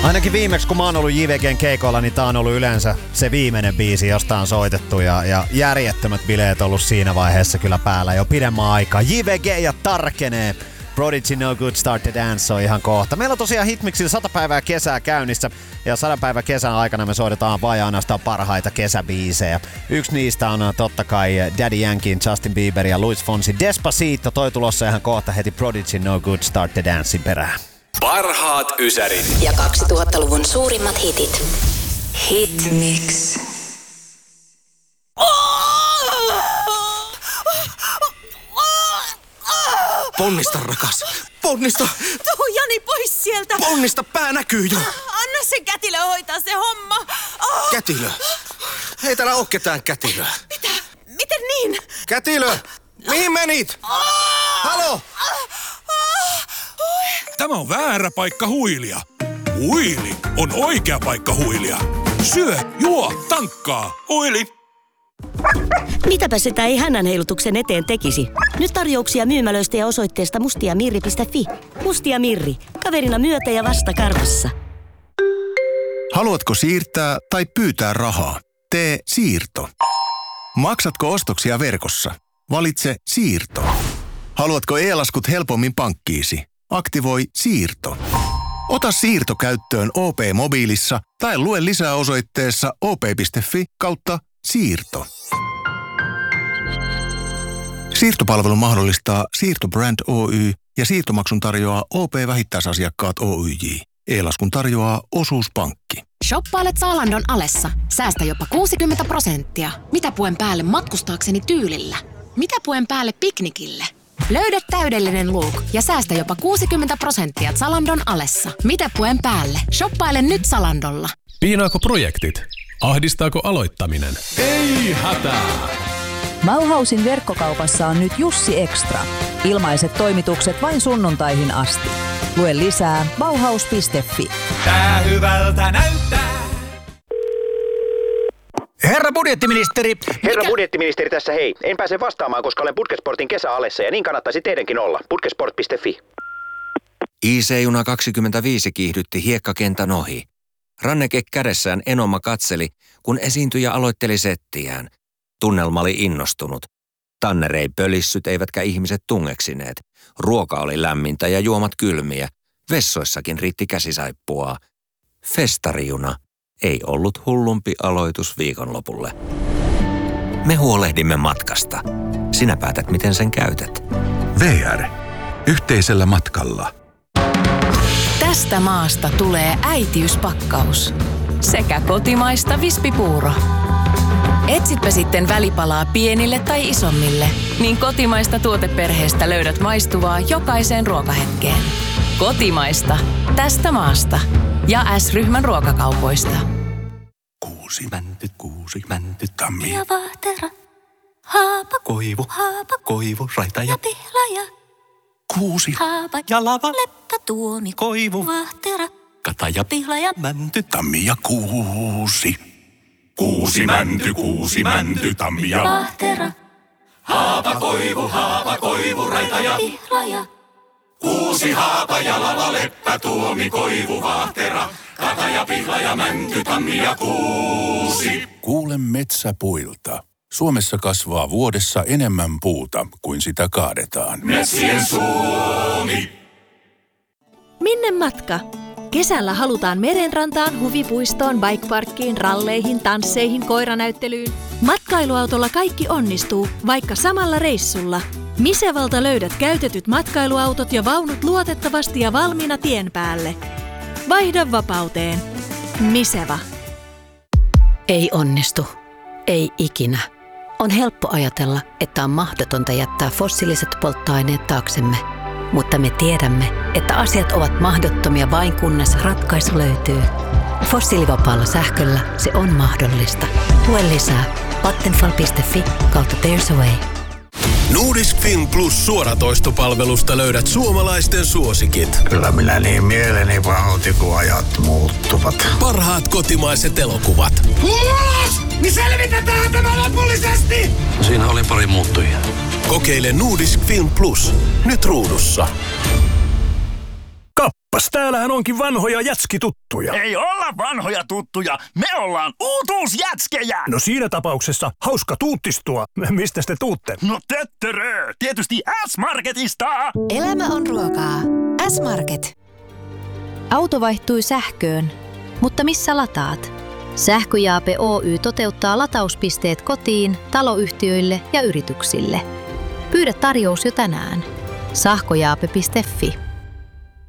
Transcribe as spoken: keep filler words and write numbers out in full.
Ainakin viimeksi kun mä oon ollut J V G:n keikoilla, niin tää on ollut yleensä se viimeinen biisi, josta on soitettu. Ja, ja järjettömät bileet ollut siinä vaiheessa kyllä päällä jo pidemmän aikaa. J V G ja Tarkenee. Prodigy No Good Start to Dance on ihan kohta. Meillä on tosiaan Hitmixillä sata päivää kesää käynnissä. Ja sadan päivän kesän aikana me soitetaan vain ainoastaan parhaita kesäbiisejä. Yksi niistä on totta kai Daddy Yankeein, Justin Bieber ja Luis Fonsi Despacito. Toi tulossa ihan kohta heti Prodigy No Good Start to Dancein perään. Parhaat ysärit. Ja kaksituhattaluvun suurimmat hitit. Hitmix. Ponnista, rakas. Ponnista. Tuu Jani pois sieltä. Ponnista, pää näkyy jo. Anna sen kätilö hoitaa se homma. Oh. Kätilö. Ei täällä oo ketään kätilöä. Mitä? Miten niin? Kätilö. Mihin menit? Oh. Halo. Oh. Tämä on väärä paikka huilia. Huili on oikea paikka huilia. Syö, juo, tankkaa. Huili. Mitäpä sitä ei hännän heilutuksen eteen tekisi? Nyt tarjouksia myymälöistä ja osoitteesta mustiamirri piste fi. Mustia Mirri. Kaverina myötä ja vasta karvassa. Haluatko siirtää tai pyytää rahaa? Tee siirto. Maksatko ostoksia verkossa? Valitse siirto. Haluatko e-laskut helpommin pankkiisi? Aktivoi siirto. Ota siirto käyttöön O P-mobiilissa tai lue lisää osoitteessa op piste fi kautta siirto. Siirtopalvelu mahdollistaa Siirtobrand Oy ja siirtomaksun tarjoaa O P-vähittäisasiakkaat Oyj. E-laskun tarjoaa Osuuspankki. Shoppailet Zalandon alessa. Säästä jopa kuusikymmentä prosenttia. Mitä puen päälle matkustaakseni tyylillä? Mitä puen päälle piknikille? Löydä täydellinen look ja säästä jopa kuusikymmentä prosenttia Zalandon alessa. Mitä puen päälle? Shoppaile nyt Zalandolla. Piinaako projektit? Ahdistaako aloittaminen? Ei hätää! Bauhausin verkkokaupassa on nyt Jussi Extra. Ilmaiset toimitukset vain sunnuntaihin asti. Lue lisää bauhaus piste fi. Tää hyvältä näyttää. Herra budjettiministeri! Herra Mikä? budjettiministeri tässä hei. En pääse vastaamaan, koska olen Putkesportin kesäalessa ja niin kannattaisi teidänkin olla. Putkesport piste fi. I C-juna kaksikymmentäviisi kiihdytti hiekkakentän ohi. Ranneke kädessään Enoma katseli, kun esiintyjä aloitteli settiään. Tunnelma oli innostunut. Tanner ei pölissyt eivätkä ihmiset tungeksineet. Ruoka oli lämmintä ja juomat kylmiä. Vessoissakin riitti käsisaippua. Festarijuna ei ollut hullumpi aloitus viikonlopulle. Me huolehdimme matkasta. Sinä päätät, miten sen käytät. V R. Yhteisellä matkalla. Tästä maasta tulee äitiyspakkaus. Sekä kotimaista vispipuuro. Etsitpä sitten välipalaa pienille tai isommille, niin kotimaista tuoteperheestä löydät maistuvaa jokaiseen ruokahetkeen. Kotimaista. Tästä maasta. Ja S-ryhmän ruokakaupoista. Kuusi mänty, kuusi mänty, tammi. Ja vahtera. Haapa. Koivu. Haapa. Koivu, raita ja. Ja pihlaja. Kuusi. Haapa. Ja lava. Leppä tuomi. Koivu. Vahtera. Kata ja. Pihlaja. Mänty, tammi ja kuusi. Kuusi mänty, kuusi mänty, tammi ja. Vahtera. Haapa, koivu, haapa, koivu, raita ja. Pihlaja. Kuusi haapa ja lava, leppä, tuomi, koivu, vahtera. Kata ja pihlaja, mänty, tammi ja kuusi. Kuule metsäpuilta. Suomessa kasvaa vuodessa enemmän puuta kuin sitä kaadetaan. Metsien Suomi. Minne matka? Kesällä halutaan merenrantaan, huvipuistoon, bikeparkkiin, ralleihin, tansseihin, koiranäyttelyyn. Matkailuautolla kaikki onnistuu, vaikka samalla reissulla. Misevalta löydät käytetyt matkailuautot ja vaunut luotettavasti ja valmiina tien päälle. Vaihda vapauteen. Miseva. Ei onnistu. Ei ikinä. On helppo ajatella, että on mahdotonta jättää fossiiliset polttoaineet taaksemme. Mutta me tiedämme, että asiat ovat mahdottomia vain kunnes ratkaisu löytyy. Fossiilivapaalla sähköllä se on mahdollista. Lue lisää vattenfall piste fi kautta There's a Way. Nordisk Film Plus suoratoistopalvelusta löydät suomalaisten suosikit. Kyllä minä niin mieleni pahoitin, kun ajat muuttuvat. Parhaat kotimaiset elokuvat. Ulos! Niin selvitetään tämä lopullisesti! Siinä oli pari muuttujia. Kokeile Nordisk Film Plus. Nyt ruudussa. Kappas, täällähän onkin vanhoja jätskituttuja. Ei olla vanhoja tuttuja, me ollaan uutuusjätskejä. No siinä tapauksessa hauska tuuttistua. Mistä te tuutte? No töttörö, tietysti S-Marketista. Elämä on ruokaa. S-Market. Auto vaihtui sähköön, mutta missä lataat? Sähköjaape Oy toteuttaa latauspisteet kotiin, taloyhtiöille ja yrityksille. Pyydä tarjous jo tänään. Sähköjaape piste fi.